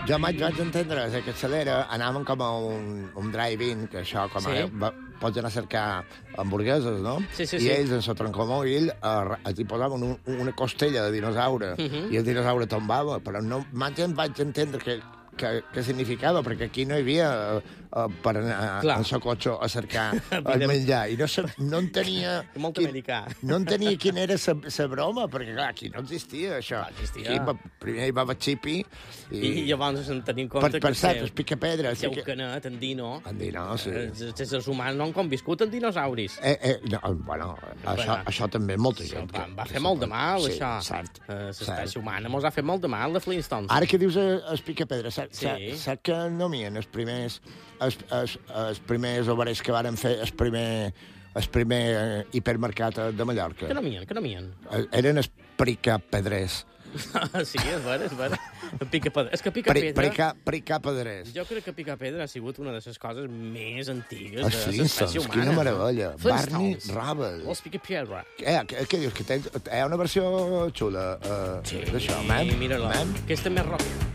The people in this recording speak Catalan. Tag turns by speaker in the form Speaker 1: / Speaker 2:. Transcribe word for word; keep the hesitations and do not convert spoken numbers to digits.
Speaker 1: Jo vaig, vaig entendre que Capçalera anaven com a un, un drive-in, que això com a...
Speaker 2: Sí.
Speaker 1: Va, pots anar a cercar hamburgueses, no?
Speaker 2: Sí, sí,
Speaker 1: I
Speaker 2: sí.
Speaker 1: ells, en el troncomòbil, eh, els hi posaven un, una costella de dinosaure,
Speaker 2: Uh -huh.
Speaker 1: i el dinosaure tombava, però no mai vaig entendre què, què, què significava, perquè aquí no hi havia eh, per anar
Speaker 2: Clar.
Speaker 1: en el cotxe a cercar el menjar, i no, sab, no entenia...
Speaker 2: Molt
Speaker 1: quin-
Speaker 2: americà.
Speaker 1: No entenia quina era la broma, perquè, clar, aquí no existia, això.
Speaker 2: No existia.
Speaker 1: Aquí, va, primer hi va el Xipi, i...
Speaker 2: I llavors en tenim compte
Speaker 1: Per,
Speaker 2: que...
Speaker 1: per cert,
Speaker 2: el
Speaker 1: el Picapedra...
Speaker 2: seu canet, en Dino...
Speaker 1: En Dino, sí.
Speaker 2: Eh, Els éssers humans no han conviscut en dinosauris.
Speaker 1: Eh, eh, no, bueno, això,
Speaker 2: Bueno,
Speaker 1: això també molta
Speaker 2: Això
Speaker 1: gent.
Speaker 2: va,
Speaker 1: que-
Speaker 2: va
Speaker 1: que
Speaker 2: fer
Speaker 1: se
Speaker 2: molt de
Speaker 1: pot-
Speaker 2: mal,
Speaker 1: sí,
Speaker 2: això.
Speaker 1: Cert,
Speaker 2: Eh, L'espècie
Speaker 1: cert.
Speaker 2: humana mos ha fet molt de mal, de Flintstones.
Speaker 1: Ara que dius eh, el Picapedra, saps,
Speaker 2: Sí.
Speaker 1: saps, saps que no mien els primers, els, els, els primers obrers que varen fer el primer, el primer eh, hipermercat de Mallorca?
Speaker 2: Que no mien, que no mien.
Speaker 1: Eh, Eren els Picapedrers.
Speaker 2: Sí, és vera, és vera. Pica pedra. És que pica
Speaker 1: Pri-
Speaker 2: pedra...
Speaker 1: Prica, Picapedrers.
Speaker 2: Jo crec que picar pedra ha sigut una de les coses més antigues
Speaker 1: Els
Speaker 2: de
Speaker 1: Flintstones,
Speaker 2: l'espècie humana.
Speaker 1: quina meravella. Barney
Speaker 2: Flintstones.
Speaker 1: Rubble.
Speaker 2: Els pica pedra.
Speaker 1: Eh, què, què dius? Que tens, hi ha una versió xula uh,
Speaker 2: Sí,
Speaker 1: d'això, man?
Speaker 2: mira-la.
Speaker 1: Man?
Speaker 2: Aquesta més rock.